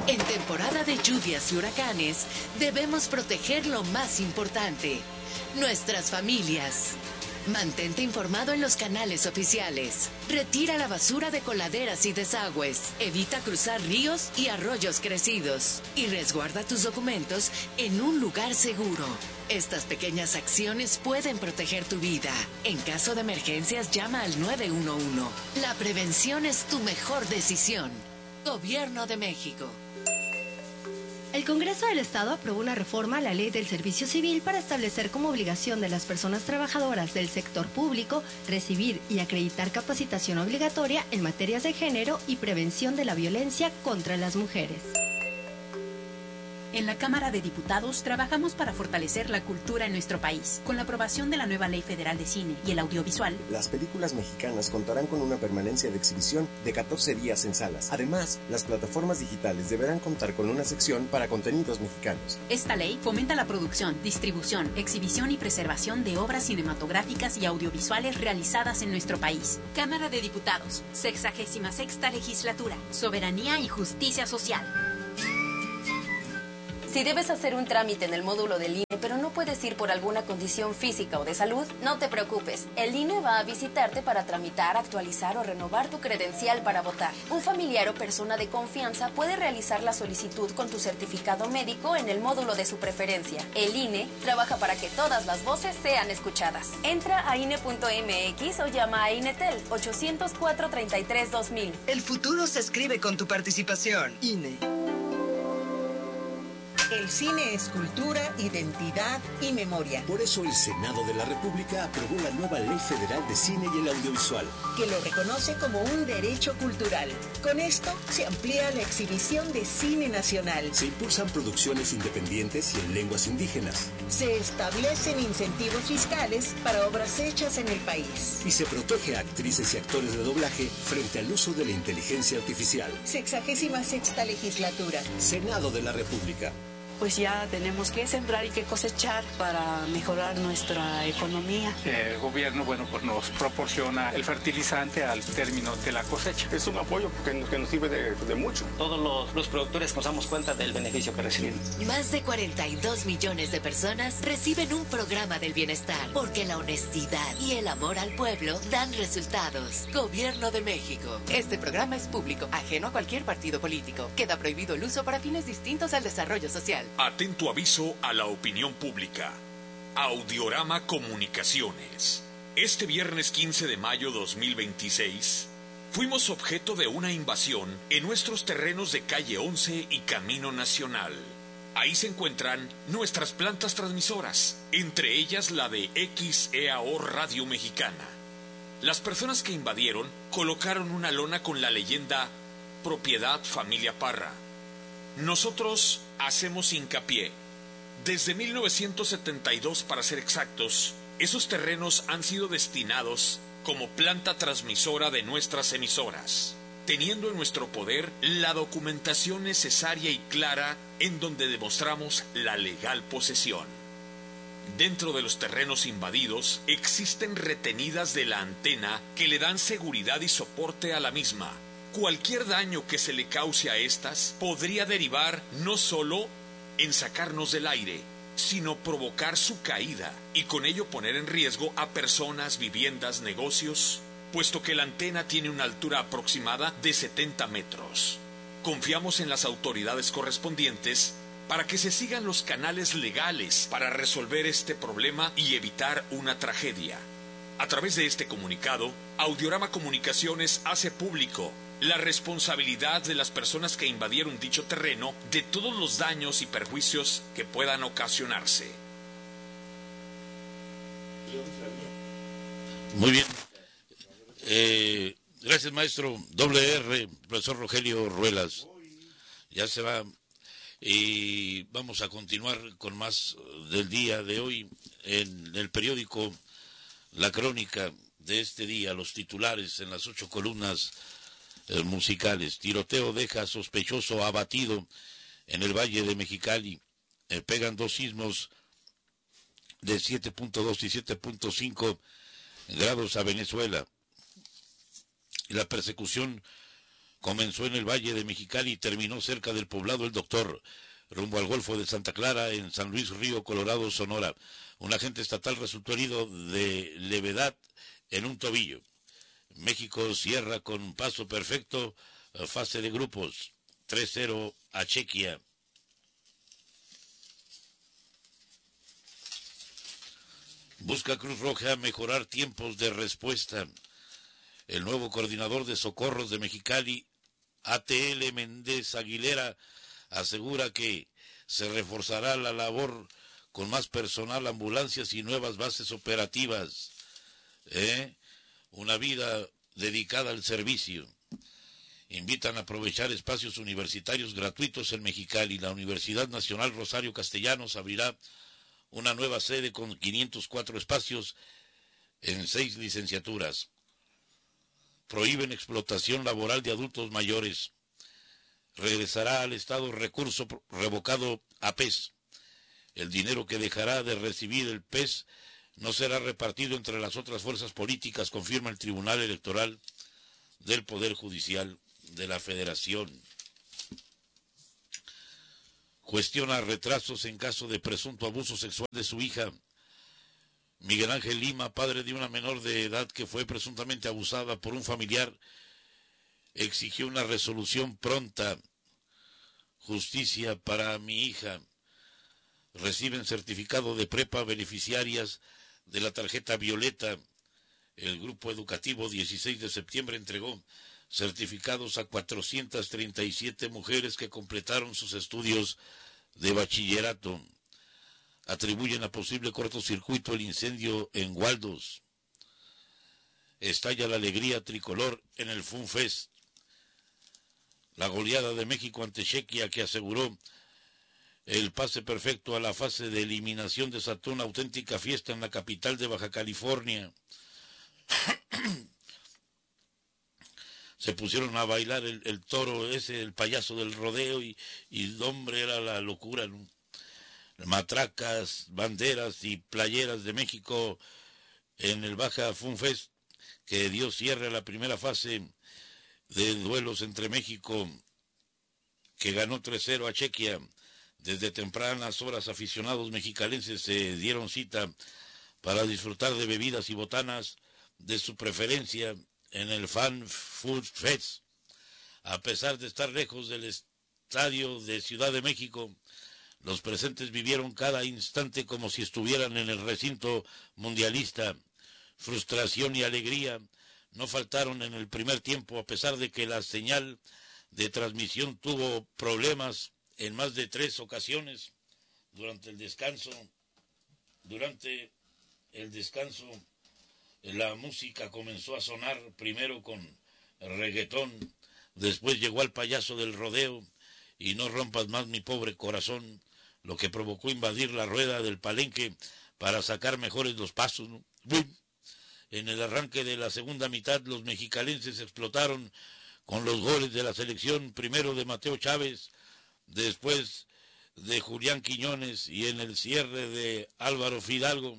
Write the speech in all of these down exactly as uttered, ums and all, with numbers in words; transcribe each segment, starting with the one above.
En temporada de lluvias y huracanes, debemos proteger lo más importante, nuestras familias. Mantente informado en los canales oficiales. Retira la basura de coladeras y desagües. Evita cruzar ríos y arroyos crecidos. Y resguarda tus documentos en un lugar seguro. Estas pequeñas acciones pueden proteger tu vida. En caso de emergencias, llama al nueve uno uno. La prevención es tu mejor decisión. Gobierno de México. El Congreso del Estado aprobó una reforma a la Ley del Servicio Civil para establecer como obligación de las personas trabajadoras del sector público recibir y acreditar capacitación obligatoria en materias de género y prevención de la violencia contra las mujeres. En la Cámara de Diputados trabajamos para fortalecer la cultura en nuestro país. Con la aprobación de la nueva Ley Federal de Cine y el Audiovisual, las películas mexicanas contarán con una permanencia de exhibición de catorce días en salas. Además, las plataformas digitales deberán contar con una sección para contenidos mexicanos. Esta ley fomenta la producción, distribución, exhibición y preservación de obras cinematográficas y audiovisuales realizadas en nuestro país. Cámara de Diputados, sexagésima sexta legislatura, soberanía y justicia social. Si debes hacer un trámite en el módulo del I N E, pero no puedes ir por alguna condición física o de salud, no te preocupes. El I N E va a visitarte para tramitar, actualizar o renovar tu credencial para votar. Un familiar o persona de confianza puede realizar la solicitud con tu certificado médico en el módulo de su preferencia. El I N E trabaja para que todas las voces sean escuchadas. Entra a I N E punto M X o llama a INETEL ochocientos cuatro, treinta y tres, dos mil. El futuro se escribe con tu participación. I N E. El cine es cultura, identidad y memoria. Por eso el Senado de la República aprobó la nueva Ley Federal de Cine y el Audiovisual, que lo reconoce como un derecho cultural. Con esto se amplía la exhibición de cine nacional. Se impulsan producciones independientes y en lenguas indígenas. Se establecen incentivos fiscales para obras hechas en el país. Y se protege a actrices y actores de doblaje frente al uso de la inteligencia artificial. Sexagésima sexta legislatura. Senado de la República. Pues ya tenemos que sembrar y que cosechar para mejorar nuestra economía. El gobierno, bueno, pues nos proporciona el fertilizante al término de la cosecha. Es un apoyo que nos, que nos sirve de, de mucho. Todos los, los productores nos damos cuenta del beneficio que reciben. Más de cuarenta y dos millones de personas reciben un programa del bienestar, porque la honestidad y el amor al pueblo dan resultados. Gobierno de México. Este programa es público, ajeno a cualquier partido político. Queda prohibido el uso para fines distintos al desarrollo social. Atento aviso a la opinión pública. Audiorama Comunicaciones. Este viernes quince de mayo dos mil veintiséis, fuimos objeto de una invasión en nuestros terrenos de calle once y Camino Nacional. Ahí se encuentran nuestras plantas transmisoras, entre ellas la de X E A O Radio Mexicana. Las personas que invadieron colocaron una lona con la leyenda Propiedad Familia Parra. Nosotros hacemos hincapié. Desde mil novecientos setenta y dos, para ser exactos, esos terrenos han sido destinados como planta transmisora de nuestras emisoras, teniendo en nuestro poder la documentación necesaria y clara en donde demostramos la legal posesión. Dentro de los terrenos invadidos existen retenidas de la antena que le dan seguridad y soporte a la misma. Cualquier daño que se le cause a estas podría derivar no solo en sacarnos del aire, sino provocar su caída y con ello poner en riesgo a personas, viviendas, negocios, puesto que la antena tiene una altura aproximada de setenta metros. Confiamos en las autoridades correspondientes para que se sigan los canales legales para resolver este problema y evitar una tragedia. A través de este comunicado, Audiorama Comunicaciones hace público la responsabilidad de las personas que invadieron dicho terreno de todos los daños y perjuicios que puedan ocasionarse. Muy bien. Eh, gracias, maestro. Doble R, profesor Rogelio Ruelas. Ya se va. Y vamos a continuar con más del día de hoy en el periódico La Crónica de este día, los titulares en las ocho columnas eh, musicales. Tiroteo deja sospechoso abatido en el Valle de Mexicali. Eh, pegan dos sismos de siete punto dos y siete punto cinco grados a Venezuela. La persecución comenzó en el Valle de Mexicali y terminó cerca del poblado El Doctor, rumbo al Golfo de Santa Clara, en San Luis Río Colorado, Sonora. Un agente estatal resultó herido de levedad en un tobillo. México cierra con paso perfecto fase de grupos, tres cero a Chequia. Busca Cruz Roja mejorar tiempos de respuesta. El nuevo coordinador de socorros de Mexicali, A T L Méndez Aguilera, asegura que se reforzará la labor con más personal, ambulancias y nuevas bases operativas. ¿Eh? Una vida dedicada al servicio. Invitan a aprovechar espacios universitarios gratuitos en Mexicali. La Universidad Nacional Rosario Castellanos abrirá una nueva sede con quinientos cuatro espacios en seis licenciaturas. Prohíben explotación laboral de adultos mayores. Regresará al Estado recurso revocado a P E S. El dinero que dejará de recibir el P E S no será repartido entre las otras fuerzas políticas, confirma el Tribunal Electoral del Poder Judicial de la Federación. Cuestiona retrasos en caso de presunto abuso sexual de su hija. Miguel Ángel Lima, padre de una menor de edad que fue presuntamente abusada por un familiar, exigió una resolución pronta. Justicia para mi hija. Reciben certificado de prepa beneficiarias de la tarjeta Violeta. El grupo educativo dieciséis de septiembre entregó certificados a cuatrocientas treinta y siete mujeres que completaron sus estudios de bachillerato. Atribuyen a posible cortocircuito el incendio en Waldos. Estalla la alegría tricolor en el FunFest. La goleada de México ante Chequia, que aseguró el pase perfecto a la fase de eliminación, desató una auténtica fiesta en la capital de Baja California. Se pusieron a bailar el, el toro ese, el payaso del rodeo, y, y el hombre era la locura, ¿no? Matracas, banderas y playeras de México en el Baja FunFest, que dio cierre a la primera fase de duelos entre México, que ganó tres cero a Chequia. Desde tempranas horas aficionados mexicalenses se dieron cita para disfrutar de bebidas y botanas de su preferencia en el Fan Food Fest. A pesar de estar lejos del estadio de Ciudad de México, los presentes vivieron cada instante como si estuvieran en el recinto mundialista. Frustración y alegría no faltaron en el primer tiempo, a pesar de que la señal de transmisión tuvo problemas en más de tres ocasiones. Durante el descanso, durante el descanso, la música comenzó a sonar primero con reggaetón, después llegó al payaso del rodeo y No rompas más mi pobre corazón, lo que provocó invadir la rueda del palenque para sacar mejores los pasos, ¿no? En el arranque de la segunda mitad, los mexicalenses explotaron con los goles de la selección, primero de Mateo Chávez, después de Julián Quiñones y en el cierre de Álvaro Fidalgo.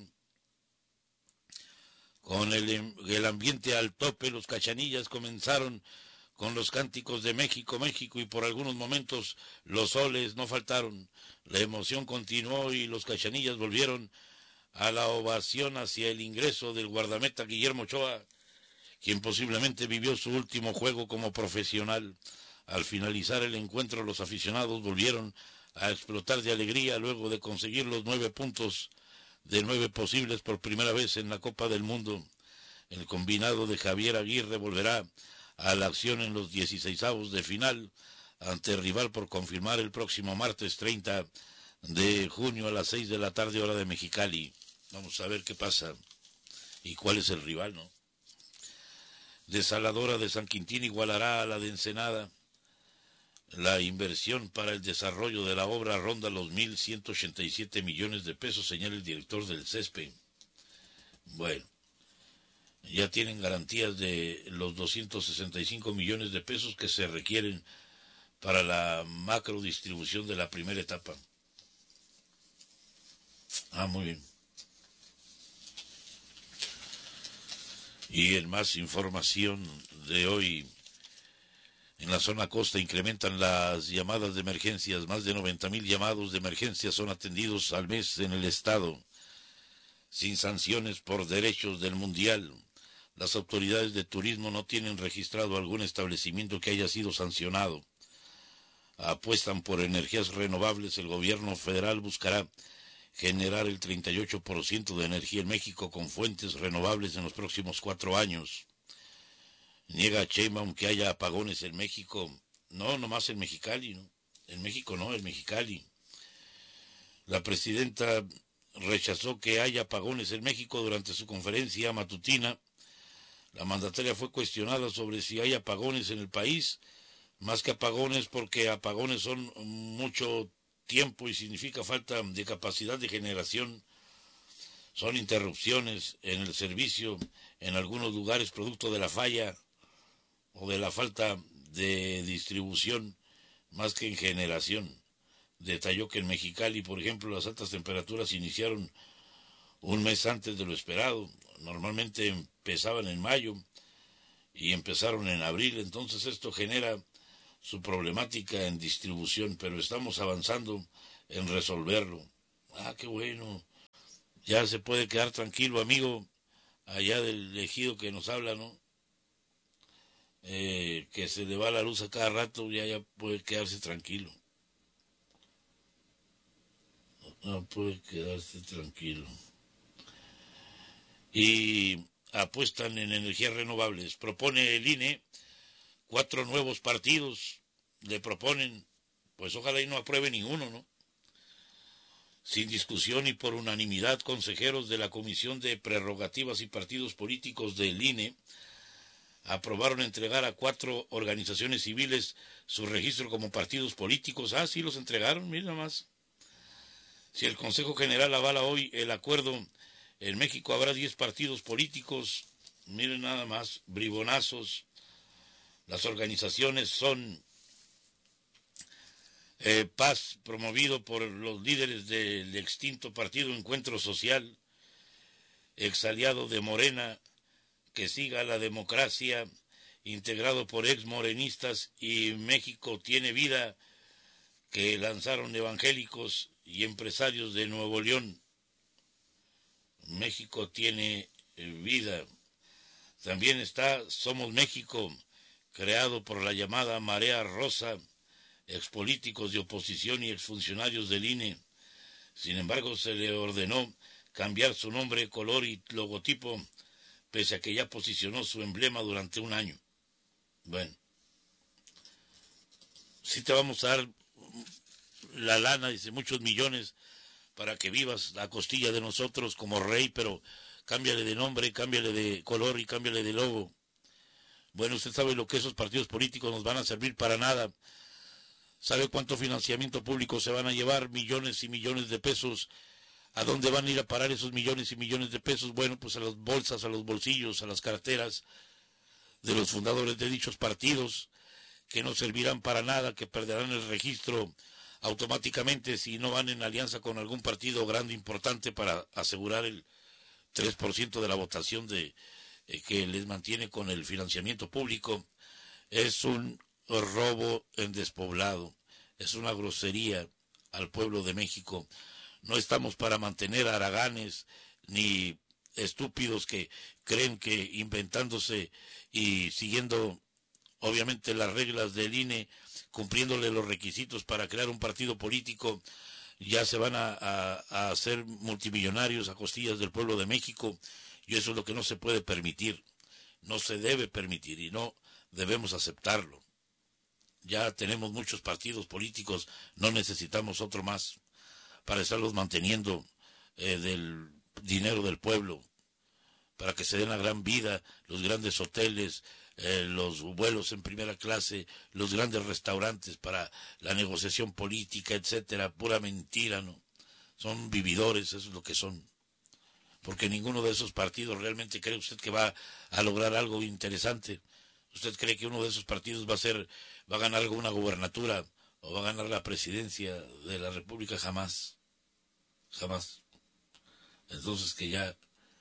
Con el, el ambiente al tope, los cachanillas comenzaron con los cánticos de México, México, y por algunos momentos los soles no faltaron. La emoción continuó y los cachanillas volvieron a la ovación hacia el ingreso del guardameta Guillermo Ochoa, quien posiblemente vivió su último juego como profesional. Al finalizar el encuentro, los aficionados volvieron a explotar de alegría luego de conseguir los nueve puntos de nueve posibles por primera vez en la Copa del Mundo. El combinado de Javier Aguirre volverá a la acción en los dieciseisavos de final ante el rival por confirmar el próximo martes treinta de junio a las seis de la tarde, hora de Mexicali. Vamos a ver qué pasa y cuál es el rival, ¿no? Desaladora de San Quintín igualará a la de Ensenada. La inversión para el desarrollo de la obra ronda los mil ciento ochenta y siete millones de pesos, señala el director del CESPE. Bueno, ya tienen garantías de los doscientos sesenta y cinco millones de pesos que se requieren para la macro distribución de la primera etapa. Ah, muy bien. Y en más información de hoy, En la zona costa incrementan las llamadas de emergencias. Más de noventa mil llamados de emergencia son atendidos al mes en el estado, sin sanciones por derechos del mundial. Las autoridades de turismo no tienen registrado algún establecimiento que haya sido sancionado. Apuestan por energías renovables. El gobierno federal buscará generar el treinta y ocho por ciento de energía en México con fuentes renovables en los próximos cuatro años. Niega Sheinbaum que haya apagones en México. No, nomás en Mexicali, ¿no? En México no, en Mexicali. La presidenta rechazó que haya apagones en México durante su conferencia matutina. La mandataria fue cuestionada sobre si hay apagones en el país, más que apagones, porque apagones son mucho tiempo y significa falta de capacidad de generación. Son interrupciones en el servicio en algunos lugares producto de la falla o de la falta de distribución, más que en generación. Detalló que en Mexicali, por ejemplo, las altas temperaturas iniciaron un mes antes de lo esperado. Normalmente empezaban en mayo y empezaron en abril, entonces esto genera su problemática en distribución, pero estamos avanzando en resolverlo. Ah, qué bueno. Ya se puede quedar tranquilo, amigo, allá del ejido que nos habla, ¿no? Eh, que se le va la luz a cada rato, ya, ya puede quedarse tranquilo. No puede quedarse tranquilo. Y apuestan en energías renovables. Propone el I N E cuatro nuevos partidos. Le proponen, pues ojalá y no apruebe ninguno, ¿no? Sin discusión y por unanimidad, consejeros de la Comisión de Prerrogativas y Partidos Políticos del I N E aprobaron entregar a cuatro organizaciones civiles su registro como partidos políticos. Ah, sí, los entregaron, mira más. Si el Consejo General avala hoy el acuerdo, en México habrá diez partidos políticos. Miren nada más, bribonazos. Las organizaciones son eh, Paz, promovido por los líderes del extinto partido Encuentro Social, exaliado de Morena, Que Siga la Democracia, integrado por ex morenistas, y México Tiene Vida, que lanzaron evangélicos y empresarios de Nuevo León. México Tiene Vida. También está Somos México, creado por la llamada Marea Rosa, expolíticos de oposición y exfuncionarios del I N E. Sin embargo, se le ordenó cambiar su nombre, color y logotipo, pese a que ya posicionó su emblema durante un año. Bueno, sí te vamos a dar la lana, dice, muchos millones, para que vivas a costilla de nosotros como rey, pero cámbiale de nombre, cámbiale de color y cámbiale de logo. Bueno, usted sabe lo que esos partidos políticos nos van a servir para nada. ¿Sabe cuánto financiamiento público se van a llevar? Millones y millones de pesos. ¿A dónde van a ir a parar esos millones y millones de pesos? Bueno, pues a las bolsas, a los bolsillos, a las carteras de los fundadores de dichos partidos, que no servirán para nada, que perderán el registro automáticamente si no van en alianza con algún partido grande importante para asegurar el tres por ciento de la votación de eh, que les mantiene con el financiamiento público. Es un robo en despoblado, es una grosería al pueblo de México. No estamos para mantener haraganes ni estúpidos que creen que inventándose y siguiendo obviamente las reglas del I N E, cumpliéndole los requisitos para crear un partido político, ya se van a, a, a hacer multimillonarios a costillas del pueblo de México, y eso es lo que no se puede permitir, no se debe permitir y no debemos aceptarlo. Ya tenemos muchos partidos políticos, no necesitamos otro más para estarlos manteniendo eh, del dinero del pueblo, para que se den la gran vida, los grandes hoteles, eh, los vuelos en primera clase, los grandes restaurantes para la negociación política, etcétera. Pura mentira, ¿no? Son vividores, eso es lo que son. Porque ninguno de esos partidos realmente cree usted que va a lograr algo interesante. ¿Usted cree que uno de esos partidos va a ser, va a ganar alguna gubernatura o va a ganar la presidencia de la República? Jamás, jamás. Entonces que ya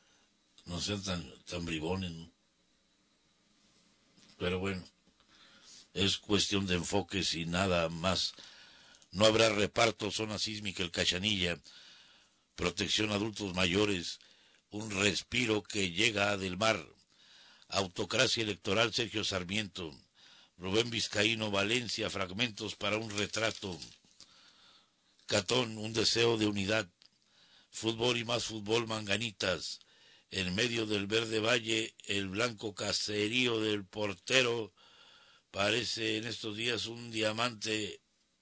no sean tan, tan bribones, ¿no? Pero bueno, es cuestión de enfoques y nada más. No habrá reparto, zona sísmica el Cachanilla, protección a adultos mayores, un respiro que llega del mar, autocracia electoral Sergio Sarmiento, Rubén Vizcaíno, Valencia, fragmentos para un retrato, Catón, un deseo de unidad, fútbol y más fútbol, Manganitas, en medio del verde valle, el blanco caserío del portero, parece en estos días un diamante.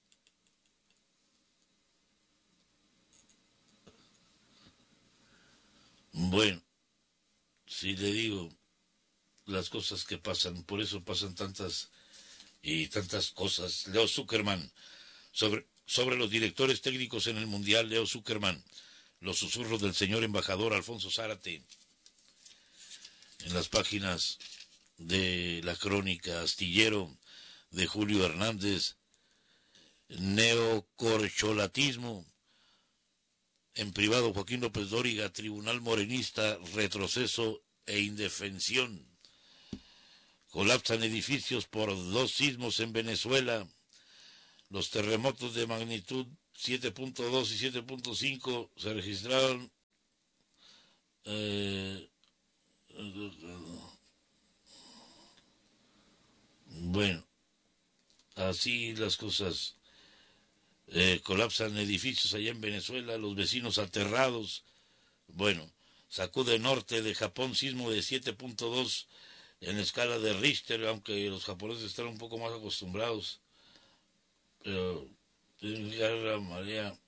Bueno, si le digo las cosas que pasan, por eso pasan tantas y tantas cosas. Leo Zuckerman, sobre, sobre los directores técnicos en el Mundial, Leo Zuckerman, los susurros del señor embajador Alfonso Zárate, en las páginas de la crónica, Astillero, de Julio Hernández, neocorcholatismo, en privado Joaquín López Dóriga, Tribunal Morenista, retroceso e indefensión. Colapsan edificios por dos sismos en Venezuela. Los terremotos de magnitud siete punto dos y siete punto cinco se registraron. Eh, bueno, así las cosas. Eh, colapsan edificios allá en Venezuela, los vecinos aterrados. Bueno, sacude norte de Japón, sismo de siete punto dos en escala de Richter, aunque los japoneses están un poco más acostumbrados. Pero la marea